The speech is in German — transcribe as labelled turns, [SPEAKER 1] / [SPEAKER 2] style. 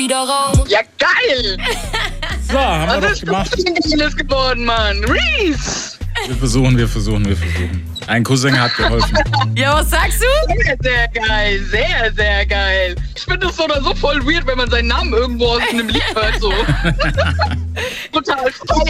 [SPEAKER 1] wieder raus.
[SPEAKER 2] Ja, geil!
[SPEAKER 3] So, haben wir
[SPEAKER 2] Was
[SPEAKER 3] doch gemacht.
[SPEAKER 2] ist denn geiles geworden, Mann? Reese!
[SPEAKER 3] Wir versuchen. Ein Cousin hat geholfen.
[SPEAKER 1] Ja, was sagst du?
[SPEAKER 2] Sehr, sehr geil. Sehr, sehr geil. Ich finde es so oder so voll weird, wenn man seinen Namen irgendwo aus einem Lied hört. So. Total frei